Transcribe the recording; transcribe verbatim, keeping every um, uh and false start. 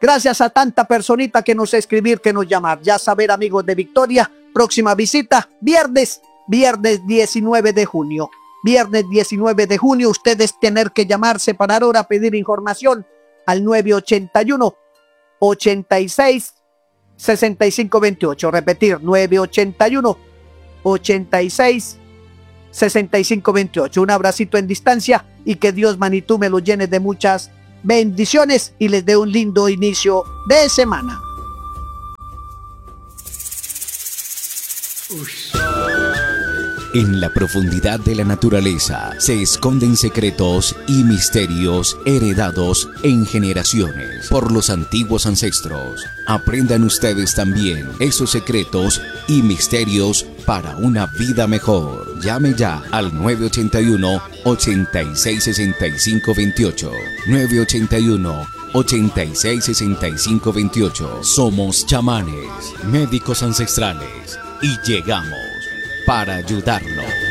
Gracias a tanta personita que nos escribir, que nos llamar. Ya saber, amigos de Victoria, próxima visita, viernes, viernes diecinueve de junio. Viernes diecinueve de junio, ustedes tener que llamar, separar hora, pedir información al nueve ochenta y uno, ochenta y seis, sesenta y cinco veintiocho. Repetir, nueve ochenta y uno, ochenta y seis, sesenta y cinco veintiocho. Un abracito en distancia y que Dios, Manitú, me lo llene de muchas bendiciones y les dé un lindo inicio de semana. En la profundidad de la naturaleza se esconden secretos y misterios heredados en generaciones por los antiguos ancestros. Aprendan ustedes también esos secretos y misterios para una vida mejor. Llame ya al nueve ochenta y uno, ochenta y seis, sesenta y cinco veintiocho. nueve ochenta y uno, ochenta y seis, sesenta y cinco veintiocho. Somos chamanes, médicos ancestrales y llegamos para ayudarlo.